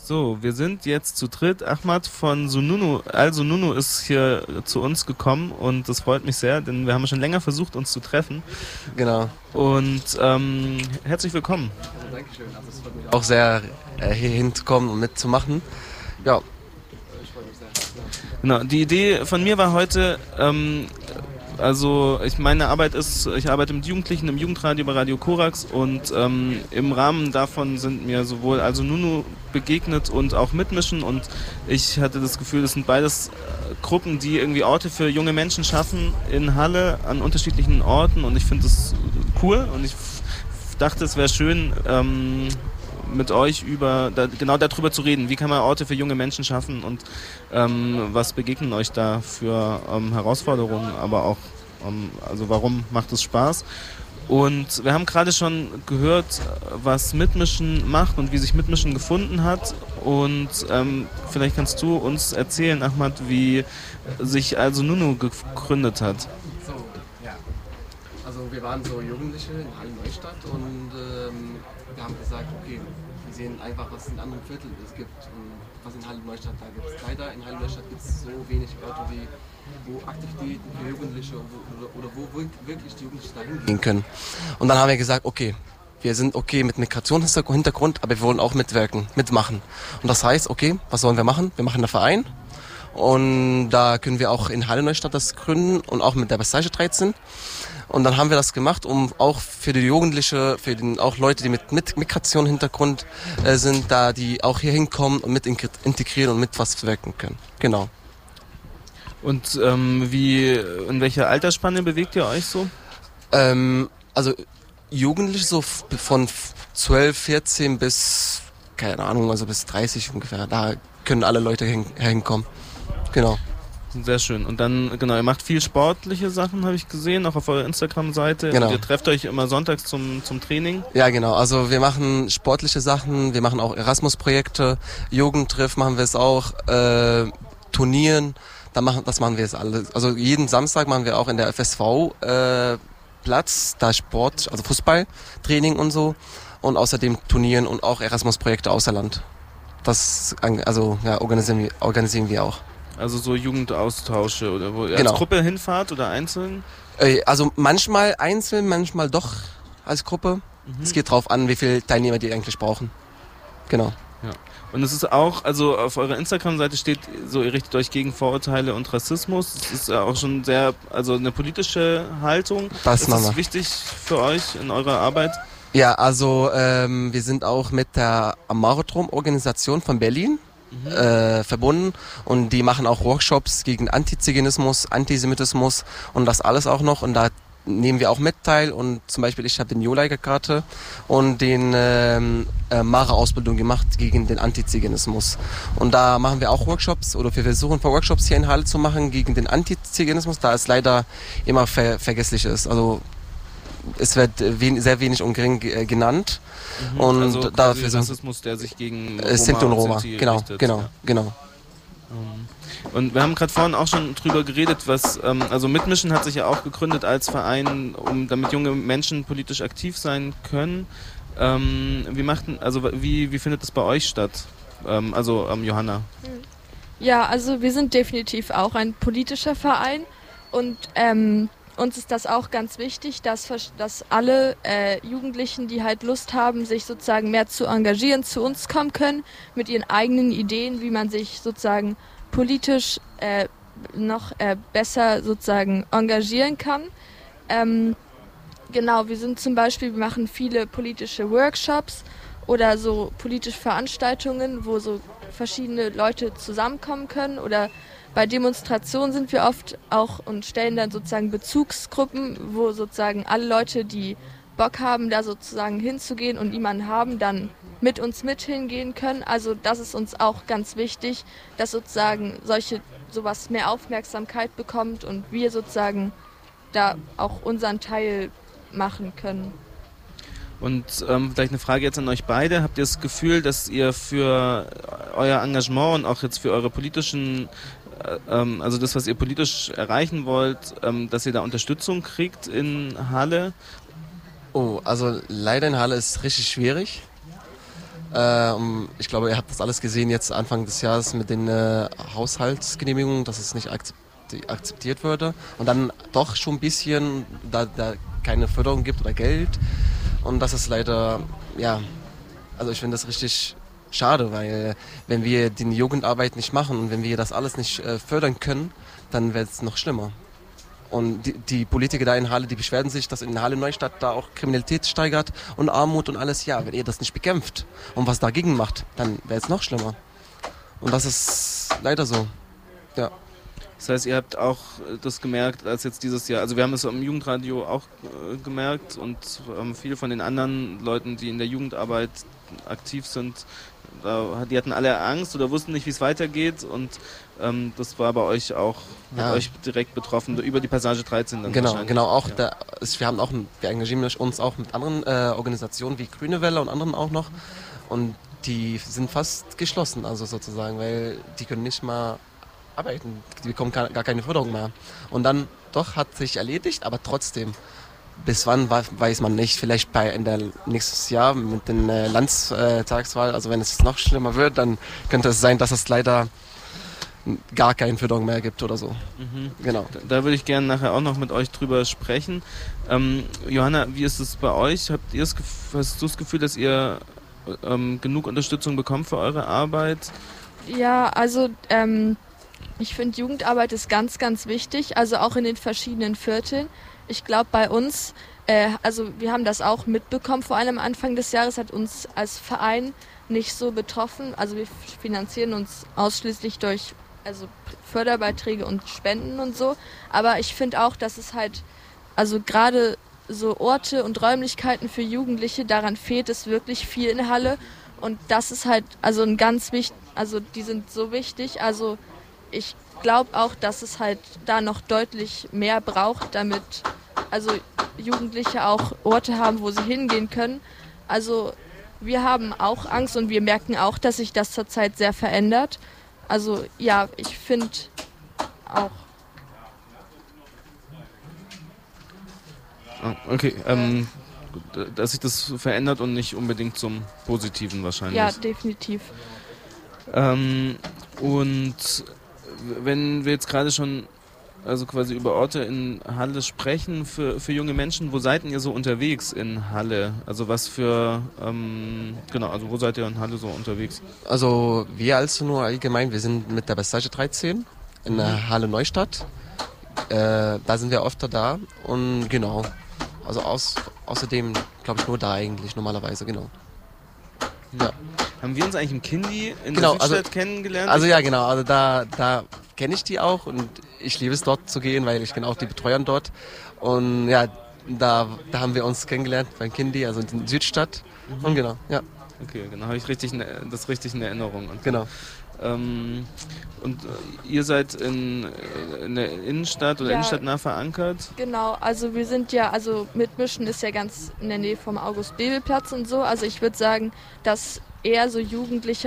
So, wir sind jetzt zu dritt. Ahmad von Sununu, Al-Sununu ist hier zu uns gekommen und das freut mich sehr, denn wir haben schon länger versucht, uns zu treffen. Genau. Und herzlich willkommen. Also, Dankeschön. Also es freut mich auch sehr, hier hinzukommen und mitzumachen. Ja. Ich freue mich sehr. Genau, die Idee von mir war heute, meine Arbeit ist, ich arbeite mit Jugendlichen im Jugendradio bei Radio Korax und im Rahmen davon sind mir sowohl Al-Sununu begegnet und auch Mitmischen und ich hatte das Gefühl, das sind beides Gruppen, die irgendwie Orte für junge Menschen schaffen in Halle an unterschiedlichen Orten und ich finde das cool und ich dachte, es wäre schön, mit euch genau darüber zu reden. Wie kann man Orte für junge Menschen schaffen und was begegnen euch da für Herausforderungen, aber auch, also warum macht es Spaß? Und wir haben gerade schon gehört, was Mitmischen macht und wie sich Mitmischen gefunden hat. Und vielleicht kannst du uns erzählen, Ahmad, wie sich Al-Sununu gegründet hat. So, ja. Also wir waren so Jugendliche in Halle Neustadt und wir haben gesagt, okay, wir sehen einfach, was in anderen Vierteln es gibt und was in Halle Neustadt da gibt. Leider in Halle Neustadt gibt es so wenig Orte, wo Aktivitäten für Jugendliche oder wo wirklich die Jugendlichen da hingehen können. Und dann haben wir gesagt, okay, wir sind okay mit Migrationshintergrund, aber wir wollen auch mitmachen. Und das heißt, okay, was sollen wir machen? Wir machen einen Verein. Und da können wir auch in Halle Neustadt das gründen und auch mit der Passage 13. Und dann haben wir das gemacht, um auch für die Jugendliche, auch Leute, die mit Migrationshintergrund sind, da die auch hier hinkommen und mit integrieren und mit was wirken können. Genau. Und in welcher Altersspanne bewegt ihr euch so? Also Jugendliche so von 12, 14 bis, keine Ahnung, also bis 30 ungefähr. Da können alle Leute hinkommen. Genau. Sehr schön. Und dann, genau, ihr macht viel sportliche Sachen, habe ich gesehen, auch auf eurer Instagram-Seite. Genau. Und ihr trefft euch immer sonntags zum Training. Ja, genau. Also wir machen sportliche Sachen, wir machen auch Erasmus-Projekte, Jugendtreff machen wir es auch, Turnieren, das machen wir jetzt alles. Also jeden Samstag machen wir auch in der FSV Platz, da Sport, also Fußballtraining und so. Und außerdem Turnieren und auch Erasmus-Projekte außer Land. Das organisieren wir auch. Also so Jugendaustausche oder wo ihr genau. als Gruppe hinfahrt oder einzeln? Also manchmal einzeln, manchmal doch als Gruppe. Es geht drauf an, wie viele Teilnehmer die eigentlich brauchen. Genau. Ja. Und es ist auch, also auf eurer Instagram-Seite steht so, ihr richtet euch gegen Vorurteile und Rassismus. Das ist ja auch schon sehr, also eine politische Haltung. Ist das wichtig für euch in eurer Arbeit? Ja, also wir sind auch mit der Amaretrum-Organisation von Berlin verbunden und die machen auch Workshops gegen Antiziganismus, Antisemitismus und das alles auch noch und da nehmen wir auch mit teil und zum Beispiel ich habe den Joleiger-Karte und den Mara-Ausbildung gemacht gegen den Antiziganismus und da machen wir auch Workshops oder wir versuchen Workshops hier in Halle zu machen gegen den Antiziganismus, da es leider immer vergesslich ist, also es wird sehr wenig und gering genannt. Und also dafür Rassismus, der sich gegen Sinti und Roma richtet, genau. Und wir haben gerade vorhin auch schon drüber geredet, also Mitmischen hat sich ja auch gegründet als Verein, damit junge Menschen politisch aktiv sein können. Wie findet das bei euch statt? Johanna. Ja, also wir sind definitiv auch ein politischer Verein und uns ist das auch ganz wichtig, dass alle Jugendlichen, die halt Lust haben, sich sozusagen mehr zu engagieren, zu uns kommen können mit ihren eigenen Ideen, wie man sich sozusagen politisch noch besser sozusagen engagieren kann. Genau, wir machen viele politische Workshops oder so politische Veranstaltungen, wo so verschiedene Leute zusammenkommen können oder bei Demonstrationen sind wir oft auch und stellen dann sozusagen Bezugsgruppen, wo sozusagen alle Leute, die Bock haben, da sozusagen hinzugehen und niemanden haben, dann mit uns hingehen können. Also das ist uns auch ganz wichtig, dass sozusagen sowas mehr Aufmerksamkeit bekommt und wir sozusagen da auch unseren Teil machen können. Und vielleicht eine Frage jetzt an euch beide. Habt ihr das Gefühl, dass ihr für euer Engagement und auch jetzt für eure politischen, also das, was ihr politisch erreichen wollt, dass ihr da Unterstützung kriegt in Halle? Oh, also leider in Halle ist es richtig schwierig. Ich glaube, ihr habt das alles gesehen jetzt Anfang des Jahres mit den Haushaltsgenehmigungen, dass es nicht akzeptiert würde. Und dann doch schon ein bisschen, da keine Förderung gibt oder Geld. Und das ist leider, ja, also ich finde das richtig schade, weil wenn wir die Jugendarbeit nicht machen und wenn wir das alles nicht fördern können, dann wird es noch schlimmer. Und die Politiker da in Halle, die beschweren sich, dass in Halle Neustadt da auch Kriminalität steigert und Armut und alles. Ja, wenn ihr das nicht bekämpft und was dagegen macht, dann wäre es noch schlimmer. Und das ist leider so, ja. Das heißt, ihr habt auch das gemerkt, als jetzt dieses Jahr, also wir haben es im Jugendradio auch gemerkt und viele von den anderen Leuten, die in der Jugendarbeit aktiv sind, die hatten alle Angst oder wussten nicht, wie es weitergeht und das war bei euch auch, hat euch direkt betroffen, über die Passage 13 dann wahrscheinlich. Genau, auch wir engagieren uns auch mit anderen Organisationen wie Grüne Welle und anderen auch noch und die sind fast geschlossen, also sozusagen, weil die können nicht mal arbeiten, die bekommen gar keine Förderung mehr. Und dann doch hat sich erledigt, aber trotzdem, bis wann weiß man nicht. Vielleicht in der nächstes Jahr mit den Landtagswahl, also wenn es noch schlimmer wird, dann könnte es sein, dass es leider gar keine Förderung mehr gibt oder so. Mhm. Genau. Da würde ich gerne nachher auch noch mit euch drüber sprechen. Johanna, wie ist es bei euch? Hast du das Gefühl, dass ihr genug Unterstützung bekommt für eure Arbeit? Ja, also ich finde Jugendarbeit ist ganz, ganz wichtig, also auch in den verschiedenen Vierteln. Ich glaube bei uns, also wir haben das auch mitbekommen, vor allem Anfang des Jahres hat uns als Verein nicht so betroffen. Also wir finanzieren uns ausschließlich durch Förderbeiträge und Spenden und so. Aber ich finde auch, dass es halt, also gerade so Orte und Räumlichkeiten für Jugendliche, daran fehlt es wirklich viel in Halle. Und das ist halt also ein ganz wichtig, also die sind so wichtig. Also ich glaube auch, dass es halt da noch deutlich mehr braucht, damit also Jugendliche auch Orte haben, wo sie hingehen können. Also wir haben auch Angst und wir merken auch, dass sich das zurzeit sehr verändert. Also ja, ich finde auch. Okay, dass sich das verändert und nicht unbedingt zum Positiven wahrscheinlich. Ja, definitiv. Und wenn wir jetzt gerade schon also quasi über Orte in Halle sprechen für junge Menschen, wo seid ihr so unterwegs in Halle? Also was für, also wo seid ihr in Halle so unterwegs? Also wir als nur allgemein, wir sind mit der Passage 13 in der Halle Neustadt. Da sind wir öfter da und genau, also außerdem glaube ich nur da eigentlich normalerweise, genau. Ja. Haben wir uns eigentlich im Kindi in der Südstadt kennengelernt? Also ja, genau, also da kenne ich die auch und ich liebe es dort zu gehen, weil ich kenne auch die Betreuer dort und ja, da haben wir uns kennengelernt beim Kindi, also in der Südstadt und genau, ja. Okay, genau, habe ich das richtig in Erinnerung. Und genau. Und ihr seid in der Innenstadt oder innenstadtnah verankert? Genau, also wir sind Mitmischen ist ja ganz in der Nähe vom August-Bebel-Platz und so. Also ich würde sagen, dass eher so Jugendliche